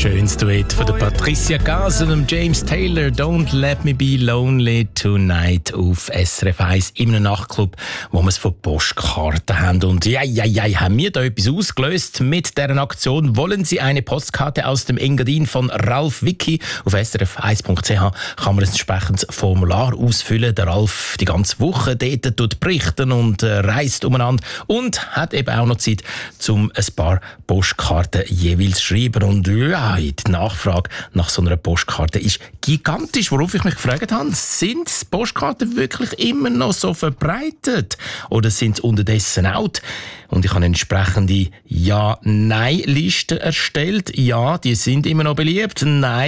Schönes Duett von der Patricia Gaas und dem James Taylor. Don't let me be lonely tonight auf SRF 1 in einem Nachtclub, wo wir es von Postkarten haben. Und haben wir da etwas ausgelöst mit dieser Aktion? Wollen Sie eine Postkarte aus dem Engadin von Ralf Wicki? Auf srf1.ch kann man ein entsprechendes Formular ausfüllen. Der Ralf die ganze Woche dort berichten und reist umeinander und hat eben auch noch Zeit, um ein paar Postkarten jeweils zu schreiben. Und ja, die Nachfrage nach so einer Postkarte ist gigantisch. Worauf ich mich gefragt habe, sind Postkarten wirklich immer noch so verbreitet? Oder sind sie unterdessen out? Und ich habe eine entsprechende Ja-Nein-Liste erstellt. Ja, die sind immer noch beliebt.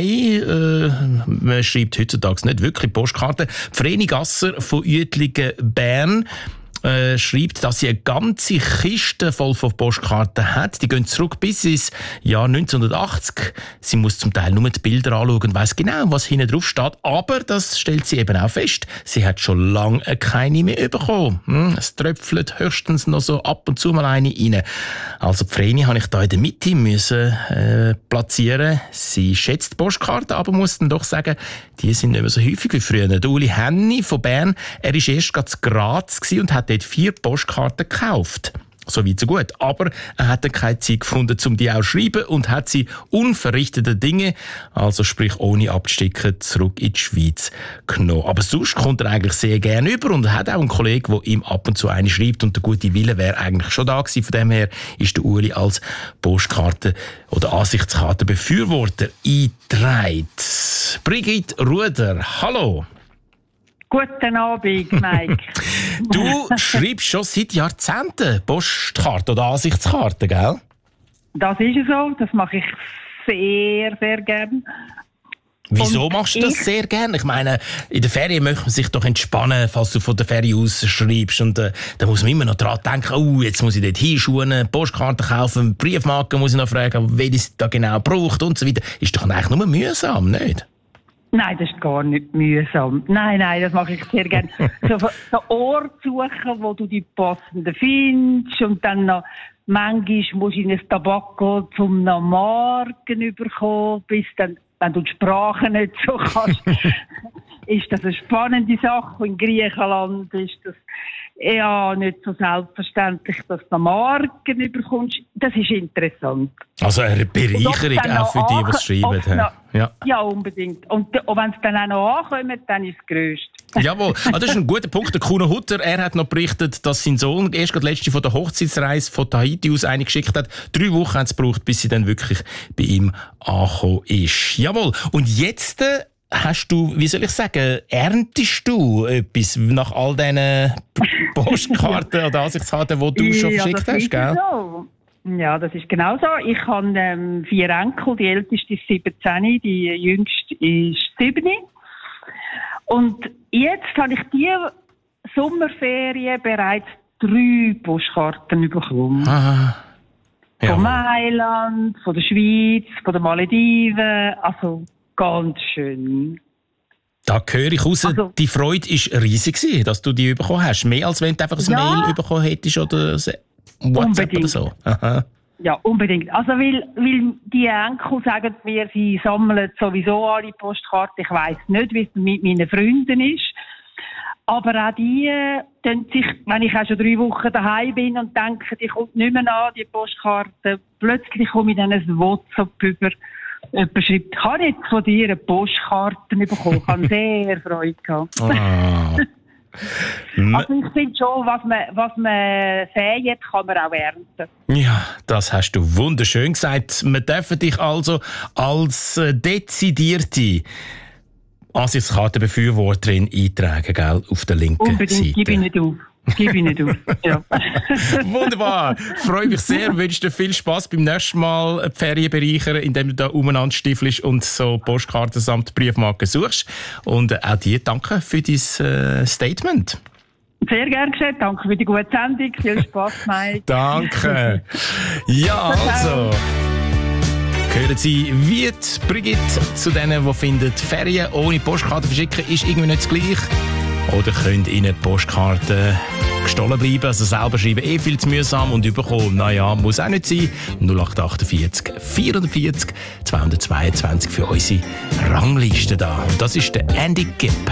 Nein, man schreibt heutzutage nicht wirklich Postkarten. Vreni Gasser von Uetligen, Bern, schreibt, dass sie eine ganze Kiste voll von Postkarten hat. Die gehen zurück bis ins Jahr 1980. Sie muss zum Teil nur die Bilder anschauen und weiss genau, was hinten drauf steht. Aber das stellt sie eben auch fest. Sie hat schon lange keine mehr bekommen. Es tröpfelt höchstens noch so ab und zu mal eine rein. Also die Vreni habe ich da in der Mitte müssen platzieren. Sie schätzt Postkarten, aber muss dann doch sagen, die sind nicht mehr so häufig wie früher. Der Uli Henny von Bern, er war erst gerade in Graz und hat dort 4 Postkarten gekauft. So weit, so gut. Aber er hat dann keine Zeit gefunden, um die auch zu schreiben und hat sie unverrichtete Dinge, also sprich ohne abzusticken, zurück in die Schweiz genommen. Aber sonst kommt er eigentlich sehr gerne über und er hat auch einen Kollegen, der ihm ab und zu eine schreibt und der gute Wille wäre eigentlich schon da gewesen. Von dem her ist der Uli als Postkarte- oder Ansichtskartenbefürworter eingetragen. Brigitte Ruder, hallo. Guten Abend, Mike. Du schreibst schon seit Jahrzehnten Postkarten oder Ansichtskarten, gell? Das ist so, das mache ich sehr, sehr gern. Wieso machst du das sehr gern? Ich meine, in der Ferien möchte man sich doch entspannen, falls du von der Ferie aus schreibst. Und da muss man immer noch dran denken, jetzt muss ich dort hinschauen, Postkarten kaufen, Briefmarken muss ich noch fragen, wen es da genau braucht und so weiter. Ist doch eigentlich nur mühsam, nicht? Nein, das ist gar nicht mühsam. Nein, das mache ich sehr gerne. So Ort suchen, wo du die passenden findest und dann noch manchmal musst du in ein Tabak zum noch Marken überkommen, bis dann, wenn du die Sprache nicht so kannst, ist das eine spannende Sache. In Griechenland ist das ja nicht so selbstverständlich, dass du Marken überkommst. Das ist interessant. Also eine Bereicherung auch für die, die es schreiben. Ja, unbedingt. Und wenn es dann auch noch ankommt, dann ist es grösst. Jawohl, das ist ein guter Punkt. Der Kuno Hutter, er hat noch berichtet, dass sein Sohn erst gerade letzte von der Hochzeitsreise von Tahiti aus eine geschickt hat. 3 Wochen hat es gebraucht, bis sie dann wirklich bei ihm angekommen ist. Jawohl. Und jetzt hast du, wie soll ich sagen, erntest du etwas nach all diesen Postkarten oder Ansichtskarten, die du schon verschickt hast, gell? So. Ja, das ist genau so. Ich habe 4 Enkel, die älteste ist 17, die jüngste ist 7. Und jetzt habe ich diese Sommerferien bereits 3 Postkarten bekommen. Aha. Ja. Von Mailand, von der Schweiz, von den Malediven, also ganz schön. Da höre ich raus, also, die Freude war riesig, dass du die bekommen hast. Mehr als wenn du einfach ein Mail bekommen hättest oder WhatsApp unbedingt. Oder so. Aha. Ja, unbedingt. Also, weil die Enkel sagen mir, sie sammeln sowieso alle Postkarten. Ich weiss nicht, wie es mit meinen Freunden ist. Aber auch die tun sich, wenn ich auch schon 3 Wochen daheim bin und denke, die kommt nicht mehr an, die Postkarte, plötzlich komme ich dann ein WhatsApp über. Jemand schreibt, ich habe jetzt von dir eine Postkarte bekommen. Ich habe sehr Freude gehabt. Also ich finde schon, was man säet, kann man auch ernten. Ja, das hast du wunderschön gesagt. Wir dürfen dich also als dezidierte Ansichtskartenbefürworterin eintragen, gell, auf der linken Seite. Unbedingt, gib ich nicht auf. Ja. Wunderbar. Freue mich sehr. Wünsche dir viel Spass beim nächsten Mal die Ferien bereichern, indem du da umeinander stiefelst und so Postkarten samt Briefmarken suchst. Und auch dir danke für dein Statement. Sehr gerne geschehen. Danke für die gute Sendung. Viel Spass, Mike. Danke. Ja, also. Hören Sie, wie die Brigitte zu denen, die finden, Ferien ohne Postkarten verschicken ist irgendwie nicht das Gleiche. Oder könnt Ihnen Postkarten gestohlen bleiben, also selber schreiben viel zu mühsam und überkommen, naja, muss auch nicht sein. 0848 440 222 für unsere Rangliste da. Und das ist der Andy Gibb.